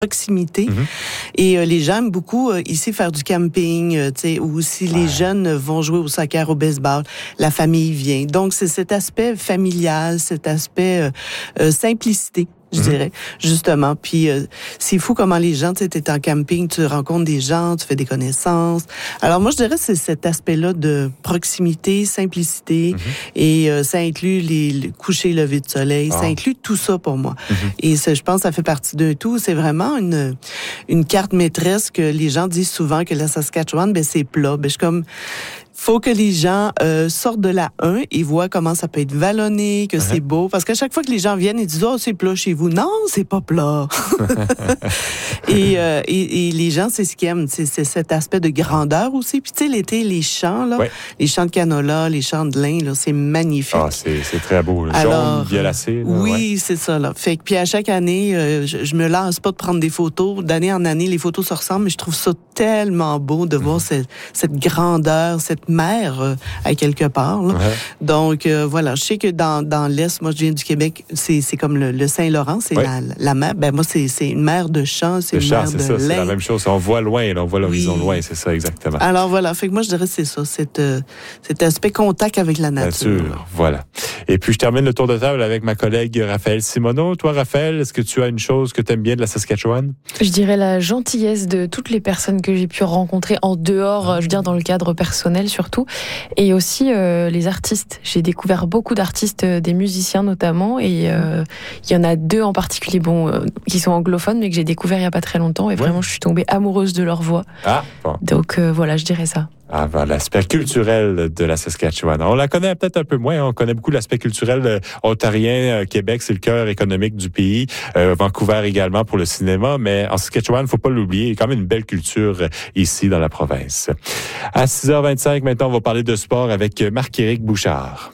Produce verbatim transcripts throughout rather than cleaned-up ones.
proximité. Mm-hmm. Et euh, les gens aiment beaucoup euh, ici faire du camping, euh, tu sais, ou si ouais. les jeunes vont jouer au soccer, au baseball, la famille vient. Donc, c'est cet aspect familial, cet aspect euh, euh, simplicité. Je mmh. dirais, justement. Puis, euh, c'est fou comment les gens, tu sais, t'es en camping, tu rencontres des gens, tu fais des connaissances. Alors, moi, je dirais que c'est cet aspect-là de proximité, simplicité, mmh. et euh, ça inclut les, les couchers, lever de soleil, oh. ça inclut tout ça pour moi. Mmh. Et ça, je pense que ça fait partie d'un tout. C'est vraiment une, une carte maîtresse que les gens disent souvent que la Saskatchewan, ben c'est plat. Ben, je suis comme... faut que les gens euh, sortent de la un et voient comment ça peut être vallonné, que uh-huh. c'est beau. Parce qu'à chaque fois que les gens viennent, ils disent « Oh, c'est plat chez vous. » Non, c'est pas plat. et, euh, et, et les gens, c'est ce qu'ils aiment. C'est, c'est cet aspect de grandeur aussi. Puis tu sais, l'été, les champs, là, ouais. les champs de canola, les champs de lin, là, c'est magnifique. Ah, c'est, c'est très beau. Le Alors, jaune, violacé. Là, oui, ouais. c'est ça. Là. Fait que, puis à chaque année, euh, je, je me lance pas de prendre des photos. D'année en année, les photos se ressemblent, mais je trouve ça tellement beau de mm-hmm. voir cette, cette grandeur, cette mer euh, à quelque part. Là. Ouais. Donc, euh, voilà, je sais que dans, dans l'Est, moi, je viens du Québec, c'est, c'est comme le, le Saint-Laurent, c'est ouais. la, la mer. Ben moi, c'est, c'est une mer de champs, c'est le une champ, mer c'est de ça, lin. C'est la même chose. On voit loin, là, on voit l'horizon oui. loin, c'est ça, exactement. Alors, voilà, fait que moi, je dirais que c'est ça, cet, euh, cet aspect contact avec la nature. Bien sûr, voilà. Et puis, je termine le tour de table avec ma collègue Raphaël Simoneau. Toi, Raphaël, est-ce que tu as une chose que tu aimes bien de la Saskatchewan? Je dirais la gentillesse de toutes les personnes que j'ai pu rencontrer en dehors, je veux dire dans le cadre personnel surtout, et aussi euh, les artistes. J'ai découvert beaucoup d'artistes, euh, des musiciens notamment, et il euh, y en a deux en particulier, bon, euh, qui sont anglophones, mais que j'ai découvert il y a pas très longtemps, et vraiment ouais. je suis tombée amoureuse de leur voix. Ah, bon. Donc euh, voilà, je dirais ça. Ah, ben, l'aspect culturel de la Saskatchewan. On la connaît peut-être un peu moins. On connaît beaucoup l'aspect culturel euh, ontarien. Euh, Québec, c'est le cœur économique du pays. Euh, Vancouver également pour le cinéma. Mais en Saskatchewan, faut pas l'oublier, il y a quand même une belle culture euh, ici dans la province. À six heures vingt-cinq, maintenant, on va parler de sport avec Marc-Éric Bouchard.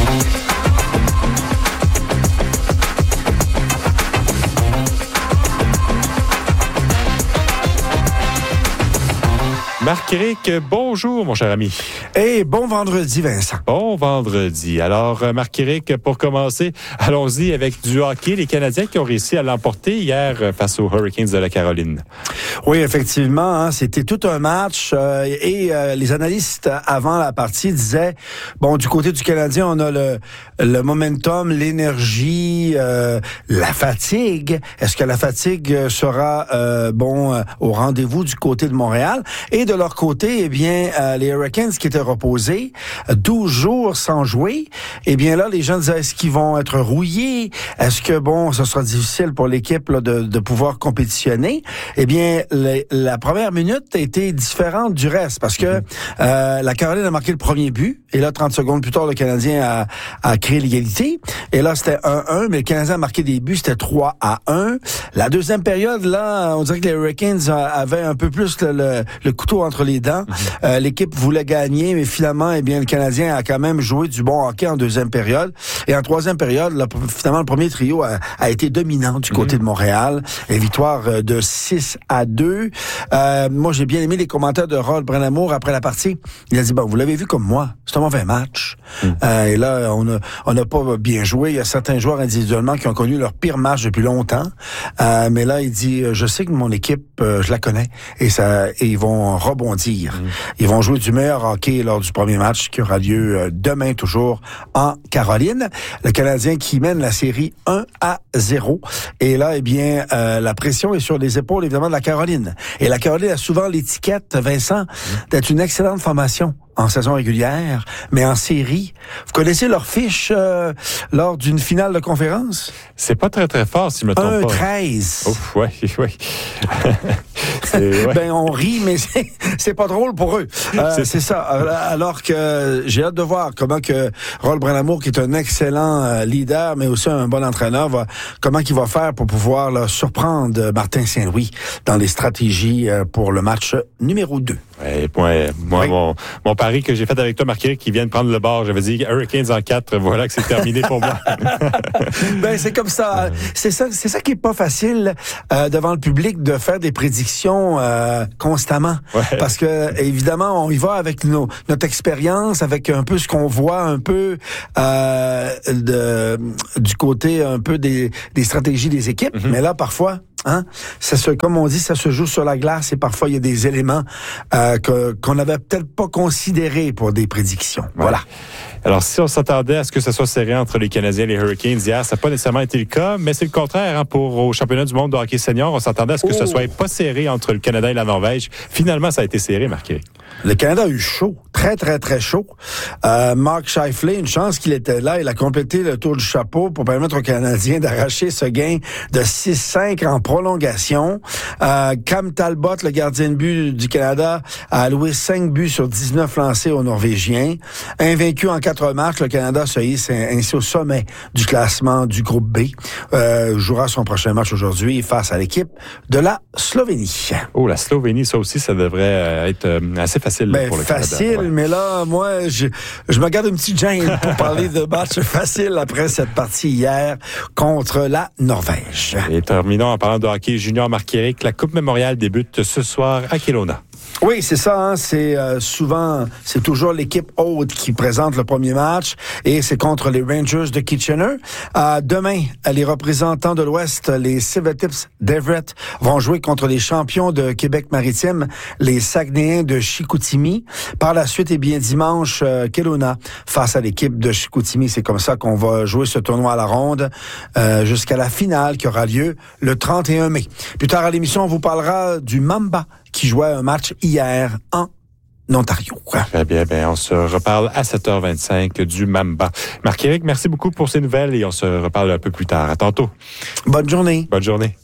Marc-Éric, bonjour, mon cher ami. Hey, bon vendredi, Vincent. Bon vendredi. Alors, Marc-Éric, pour commencer, allons-y avec du hockey. Les Canadiens qui ont réussi à l'emporter hier face aux Hurricanes de la Caroline. Oui, effectivement, hein, c'était tout un match euh, et euh, les analystes avant la partie disaient, bon, du côté du Canadien, on a le, le momentum, l'énergie, euh, la fatigue. Est-ce que la fatigue sera, euh, bon, euh, au rendez-vous du côté de Montréal? Et de leur côté, eh bien, euh, les Hurricanes qui étaient reposés, douze jours sans jouer, eh bien là, les gens disaient, est-ce qu'ils vont être rouillés? Est-ce que, bon, ce sera difficile pour l'équipe là, de, de pouvoir compétitionner? Eh bien, les, la première minute a été différente du reste parce que mm-hmm. euh, la Caroline a marqué le premier but et là, trente secondes plus tard, le Canadien a, a créé l'égalité. Et là, c'était un un, mais le Canadien a marqué des buts, c'était trois à un. La deuxième période, là, on dirait que les Hurricanes avaient un peu plus le, le, le couteau entre les dents. Mm-hmm. Euh, l'équipe voulait gagner, mais finalement, eh bien, le Canadien a quand même joué du bon hockey en deuxième période. Et en troisième période, là, finalement, le premier trio a, a été dominant du côté mm-hmm. de Montréal. Et victoire de six à deux. Euh, moi, j'ai bien aimé les commentaires de Rod Brind'Amour après la partie. Il a dit, bon, vous l'avez vu comme moi, c'est un mauvais match. Mm. Euh, et là, on a, on n'a pas bien joué. Il y a certains joueurs individuellement qui ont connu leur pire match depuis longtemps. Euh, mais là, il dit, je sais que mon équipe, euh, je la connais. Et ça, et ils vont rebondir. Mm. Ils vont jouer du meilleur hockey lors du premier match qui aura lieu demain toujours en Caroline. Le Canadien qui mène la série un à zéro. Et là, eh bien, euh, la pression est sur les épaules, évidemment, de la Caroline. Et la Caroline a souvent l'étiquette, Vincent, d'être une excellente formation en saison régulière, mais en série. Vous connaissez leur fiche euh, lors d'une finale de conférence? C'est pas très, très fort, si je me trompe un pas. un treize. Ouf, oui, oui. ouais. Ben, on rit, mais c'est, c'est pas drôle pour eux. Euh, c'est... c'est ça. Alors que j'ai hâte de voir comment que Rod Brind'Amour, qui est un excellent leader, mais aussi un bon entraîneur, va, comment il va faire pour pouvoir là, surprendre Martin Saint-Louis dans les stratégies pour le match numéro deux. Ouais, moi, moi oui. mon, mon pari que j'ai fait avec toi, Marc-Éric, qui vient de prendre le bord, j'avais dit Hurricanes en quatre, voilà que c'est terminé pour moi. Ben, c'est comme ça. C'est ça, c'est ça qui est pas facile euh, devant le public de faire des prédictions euh, constamment. Ouais. Parce que, évidemment, on y va avec nos, notre expérience, avec un peu ce qu'on voit un peu euh, de, du côté un peu des, des stratégies des équipes. Mm-hmm. Mais là, parfois, Hein? Ça se, comme on dit, ça se joue sur la glace et parfois il y a des éléments euh, que, qu'on n'avait peut-être pas considérés pour des prédictions. Ouais. Voilà. Alors, si on s'attendait à ce que ce soit serré entre les Canadiens et les Hurricanes hier, ça n'a pas nécessairement été le cas, mais c'est le contraire. Hein, pour au championnat du monde de hockey senior, on s'attendait à ce que oh. ce soit pas serré entre le Canada et la Norvège. Finalement, ça a été serré, Marc-Éric. Le Canada a eu chaud, très, très, très chaud. Euh, Mark Scheifele, une chance qu'il était là. Il a complété le tour du chapeau pour permettre aux Canadiens d'arracher ce gain de six cinq en prolongation. Euh, Cam Talbot, le gardien de but du Canada, a alloué cinq buts sur dix-neuf lancés aux Norvégiens. Invaincu en quatre matchs, le Canada se hisse ainsi au sommet du classement du groupe B. Euh, jouera son prochain match aujourd'hui face à l'équipe de la Slovénie. Oh, la Slovénie, ça aussi, ça devrait être assez facile ben, pour le facile, Canada. Ouais. Mais là, moi, je, je me garde une petite gêne pour parler de match facile après cette partie hier contre la Norvège. Et terminons en parlant de hockey junior, Marc-Éric. La Coupe Mémorial débute ce soir à Kelowna. Oui, c'est ça. Hein, c'est euh, souvent, c'est toujours l'équipe haute qui présente le premier match et c'est contre les Rangers de Kitchener. Euh, demain, les représentants de l'Ouest, les Silvertips d'Everett, vont jouer contre les champions de Québec-Maritime, les Saguenayens de Chicoutimi. Par la suite, eh bien dimanche, euh, Kelowna face à l'équipe de Chicoutimi. C'est comme ça qu'on va jouer ce tournoi à la ronde euh, jusqu'à la finale qui aura lieu le trente et un mai. Plus tard à l'émission, on vous parlera du Mamba qui jouait un match hier en Ontario. Très bien, bien, on se reparle à sept heures vingt-cinq du Mamba. Marc-Éric, merci beaucoup pour ces nouvelles et on se reparle un peu plus tard. À tantôt. Bonne journée. Bonne journée.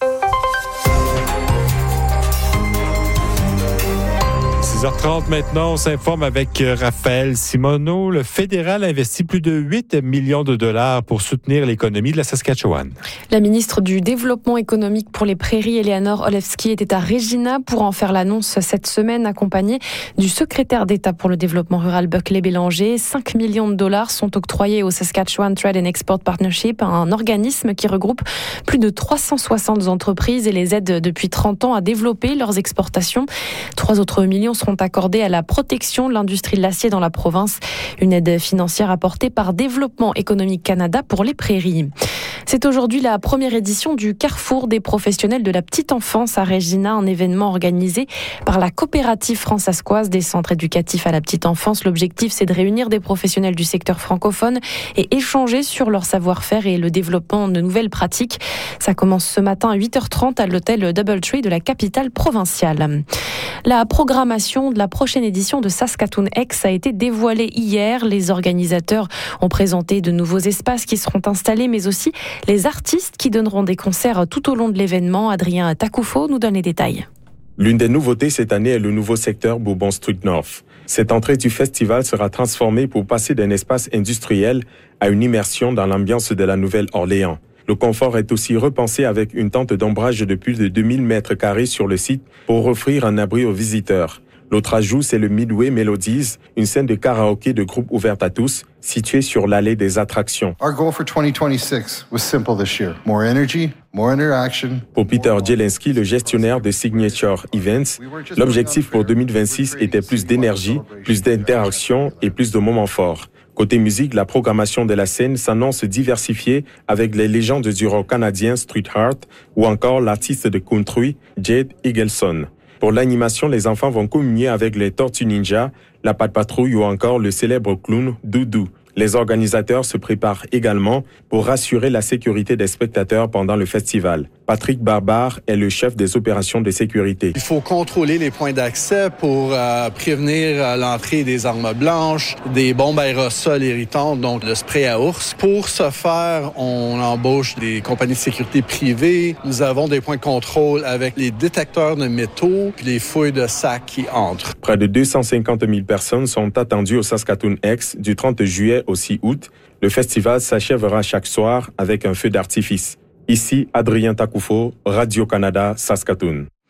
six heures trente maintenant, on s'informe avec Raphaël Simoneau. Le fédéral investit plus de huit millions de dollars pour soutenir l'économie de la Saskatchewan. La ministre du Développement économique pour les Prairies, Eleanor Olewski, était à Regina pour en faire l'annonce cette semaine, accompagnée du secrétaire d'État pour le développement rural Buckley Bélanger. cinq millions de dollars sont octroyés au Saskatchewan Trade and Export Partnership, un organisme qui regroupe plus de trois cent soixante entreprises et les aide depuis trente ans à développer leurs exportations. Trois autres millions seront accordés à la protection de l'industrie de l'acier dans la province. Une aide financière apportée par Développement économique Canada pour les Prairies. C'est aujourd'hui la première édition du Carrefour des professionnels de la petite enfance à Regina, un événement organisé par la coopérative fransaskoise des centres éducatifs à la petite enfance. L'objectif, c'est de réunir des professionnels du secteur francophone et échanger sur leur savoir-faire et le développement de nouvelles pratiques. Ça commence ce matin à huit heures trente à l'hôtel Doubletree de la capitale provinciale. La programmation de la prochaine édition de Saskatoon X a été dévoilée hier. Les organisateurs ont présenté de nouveaux espaces qui seront installés, mais aussi les artistes qui donneront des concerts tout au long de l'événement. Adrien Takoufo nous donne les détails. L'une des nouveautés cette année est le nouveau secteur Bourbon Street North. Cette entrée du festival sera transformée pour passer d'un espace industriel à une immersion dans l'ambiance de la Nouvelle-Orléans. Le confort est aussi repensé avec une tente d'ombrage de plus de deux mille mètres carrés sur le site pour offrir un abri aux visiteurs. L'autre ajout, c'est le Midway Melodies, une scène de karaoké de groupe ouverte à tous, située sur l'allée des attractions. Our goal for twenty twenty-six was simple this year. More energy, more interaction. Pour Peter Jelinski, le gestionnaire de Signature Events, l'objectif pour deux mille vingt-six était plus d'énergie, plus d'interaction et plus de moments forts. Côté musique, la programmation de la scène s'annonce diversifiée avec les légendes du rock canadien Street Heart ou encore l'artiste de country Jade Eagleson. Pour l'animation, les enfants vont communier avec les Tortues Ninja, la Patte Patrouille ou encore le célèbre clown Doudou. Les organisateurs se préparent également pour assurer la sécurité des spectateurs pendant le festival. Patrick Barbare est le chef des opérations de sécurité. Il faut contrôler les points d'accès pour euh, prévenir euh, l'entrée des armes blanches, des bombes aérosols irritantes, donc le spray à ours. Pour ce faire, on embauche des compagnies de sécurité privées. Nous avons des points de contrôle avec les détecteurs de métaux puis les fouilles de sacs qui entrent. Près de deux cent cinquante mille personnes sont attendues au Saskatoon X du trente juillet au six août. Le festival s'achèvera chaque soir avec un feu d'artifice. Ici, Adrien Takoufo, Radio-Canada, Saskatoon.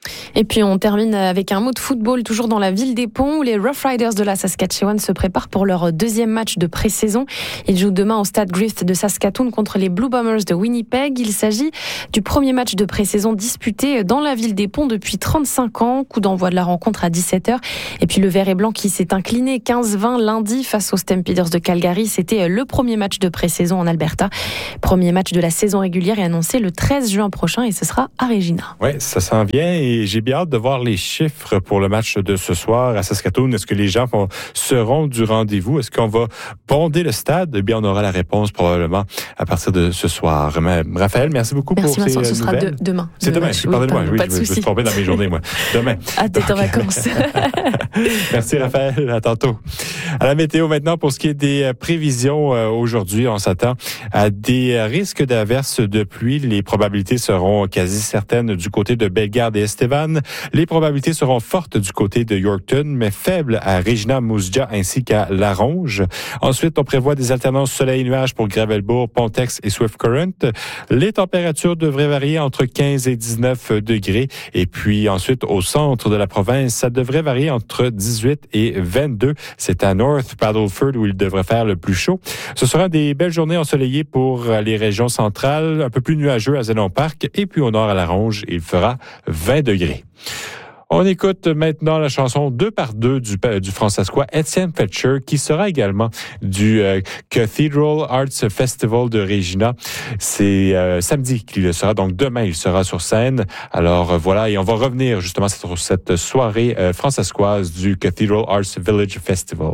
Et puis on termine avec un mot de football, toujours dans la ville des Ponts, où les Rough Riders de la Saskatchewan se préparent pour leur deuxième match de pré-saison. Ils jouent demain au Stade Griffith de Saskatoon contre les Blue Bombers de Winnipeg. Il s'agit du premier match de pré-saison disputé dans la ville des Ponts depuis trente-cinq ans. Coup d'envoi de la rencontre à dix-sept heures. Et puis le vert et blanc qui s'est incliné quinze vingt lundi face aux Stampeders de Calgary. C'était le premier match de pré-saison en Alberta. Premier match de la saison régulière est annoncé le treize juin prochain et ce sera à Regina. Oui, ça s'en vient et j'ai bien hâte de voir les chiffres pour le match de ce soir à Saskatoon. Est-ce que les gens vont, seront du rendez-vous? Est-ce qu'on va bonder le stade? Eh bien, on aura la réponse probablement à partir de ce soir. Mais, Raphaël, merci beaucoup merci pour Vincent, ces ce sera nouvelles. De, demain. C'est demain. demain. Pardonnez-moi. Oui, pas je, de je me suis trompé dans mes journées, moi. Demain. À tes en vacances. Merci, Raphaël. À tantôt. À la météo maintenant, pour ce qui est des prévisions euh, aujourd'hui, on s'attend à des risques d'averses de pluie. Les probabilités seront quasi certaines du côté de Bellegarde et Estevan. Les probabilités seront fortes du côté de Yorkton, mais faibles à Regina, Moose-Jaw ainsi qu'à Laronge. Ensuite, on prévoit des alternances soleil-nuages pour Gravelbourg, Pontex et Swift Current. Les températures devraient varier entre quinze et dix-neuf degrés. Et puis ensuite, au centre de la province, ça devrait varier entre dix-huit et vingt-deux. C'est à North Paddleford où il devrait faire le plus chaud. Ce sera des belles journées ensoleillées pour les régions centrales, un peu plus nuageux à Zénon Park. Et puis au nord à Laronge, il fera vingt degrés. On écoute maintenant la chanson deux par deux du, du Francescois Étienne Fetcher, qui sera également du euh, Cathedral Arts Festival de Regina. C'est euh, samedi qu'il le sera, donc demain il sera sur scène. Alors euh, voilà, et on va revenir justement sur cette soirée euh, francescoise du Cathedral Arts Village Festival.